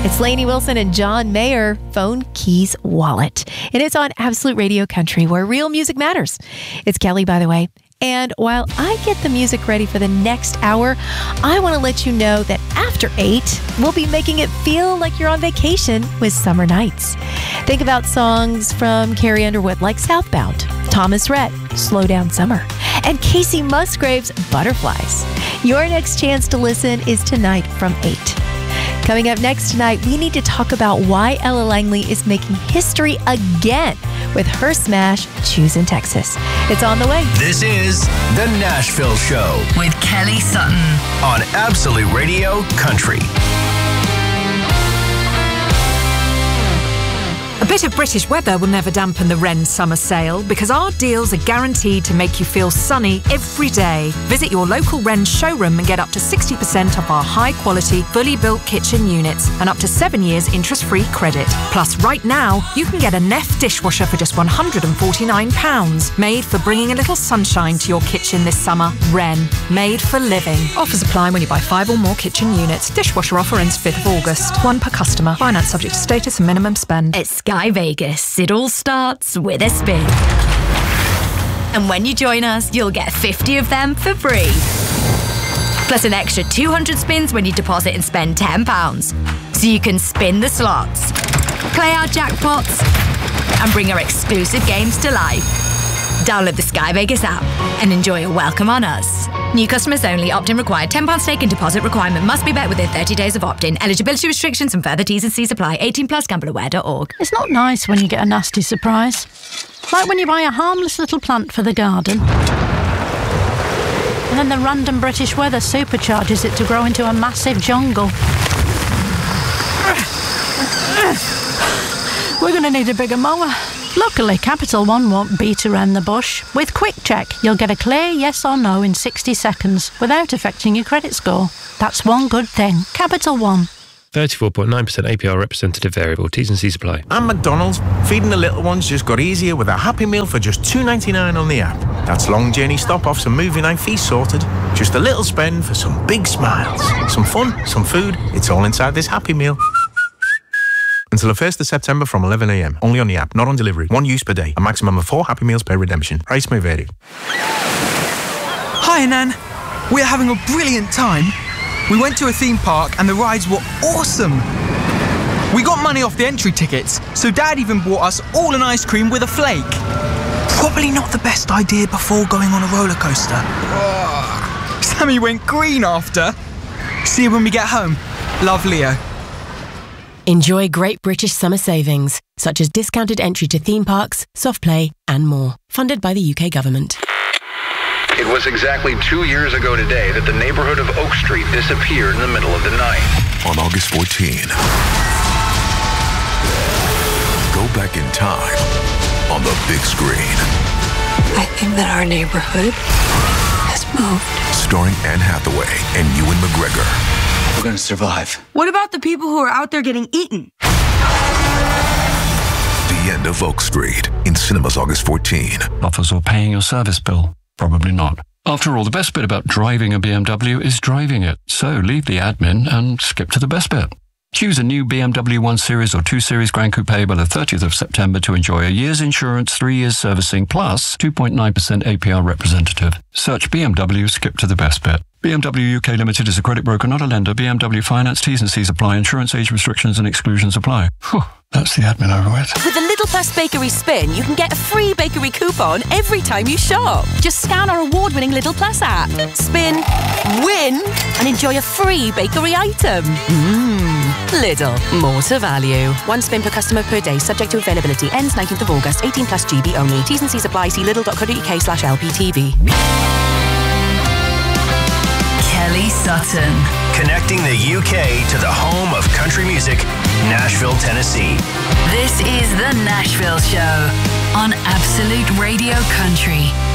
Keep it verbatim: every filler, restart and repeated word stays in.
It's Lainey Wilson and John Mayer, Phone Keys Wallet. And it's on Absolute Radio Country, where real music matters. It's Kelly, by the way. And while I get the music ready for the next hour, I want to let you know that after eight, we'll be making it feel like you're on vacation with Summer Nights. Think about songs from Carrie Underwood like Southbound, Thomas Rhett, Slow Down Summer, and Casey Musgrave's Butterflies. Your next chance to listen is tonight from eight. Coming up next tonight, we need to talk about why Ella Langley is making history again with her smash, Choose in Texas. It's on the way. This is The Nashville Show with Kelly Sutton on Absolute Radio Country. A bit of British weather will never dampen the Wren summer sale because our deals are guaranteed to make you feel sunny every day. Visit your local Wren showroom and get up to sixty percent off our high-quality, fully built kitchen units and up to seven years interest-free credit. Plus, right now, you can get a Neff dishwasher for just one hundred forty-nine pounds. Made for bringing a little sunshine to your kitchen this summer. Wren. Made for living. Offers apply when you buy five or more kitchen units. Dishwasher offer ends fifth of August. One per customer. Finance subject to status and minimum spend. It's Sky Vegas. It all starts with a spin. And when you join us, you'll get fifty of them for free. Plus an extra two hundred spins when you deposit and spend ten pounds. So you can spin the slots, play our jackpots, and bring our exclusive games to life. Download the Sky Vegas app and enjoy a welcome on us. New customers only. Opt-in required. ten pounds stake and deposit requirement must be met within thirty days of opt-in. Eligibility restrictions and further T's and C's apply. eighteen plus gamble aware dot org. It's not nice when you get a nasty surprise. Like when you buy a harmless little plant for the garden. And then the random British weather supercharges it to grow into a massive jungle. We're going to need a bigger mower. Luckily, Capital One won't beat around the bush. With Quick Check, you'll get a clear yes or no in sixty seconds without affecting your credit score. That's one good thing. Capital One. thirty-four point nine percent A P R representative variable. T's and C's apply. And McDonald's, feeding the little ones just got easier with a Happy Meal for just two ninety-nine on the app. That's long journey stop-offs and movie night feast sorted. Just a little spend for some big smiles. Some fun, some food. It's all inside this Happy Meal. Until the first of September from eleven a m. Only on the app, not on delivery. One use per day. A maximum of four Happy Meals per redemption. Price may vary. Hi, Nan. We're having a brilliant time. We went to a theme park and the rides were awesome. We got money off the entry tickets, so Dad even bought us all an ice cream with a flake. Probably not the best idea before going on a roller coaster. Oh, Sammy went green after. See you when we get home. Love, Leo. Enjoy great British summer savings, such as discounted entry to theme parks, soft play, and more. Funded by the U K government. It was exactly two years ago today that the neighborhood of Oak Street disappeared in the middle of the night. On August fourteenth, go back in time on the big screen. I think that our neighborhood has moved. Starring Anne Hathaway and Ewan McGregor. We're gonna survive. What about the people who are out there getting eaten? The End of Oak Street in cinemas August fourteenth. Offers or paying your service bill? Probably not. After all, the best bit about driving a B M W is driving it. So leave the admin and skip to the best bit. Choose a new B M W one Series or two Series Grand Coupe by the thirtieth of September to enjoy a year's insurance, three years servicing, plus two point nine percent A P R representative. Search B M W, skip to the best bit. B M W U K Limited is a credit broker, not a lender. B M W Finance, T's and C's apply. Insurance, age restrictions and exclusions apply. Whew, that's the admin over with. With the Little Plus Bakery Spin, you can get a free bakery coupon every time you shop. Just scan our award-winning Little Plus app, spin, win, and enjoy a free bakery item. Mmm. Lidl, more to value. One spin per customer per day, subject to availability. Ends nineteenth of August, eighteen plus G B only. T's and C's apply. See lidl dot co dot uk slash L P T V. Kelly Sutton. Connecting the U K to the home of country music, Nashville, Tennessee. This is The Nashville Show on Absolute Radio Country.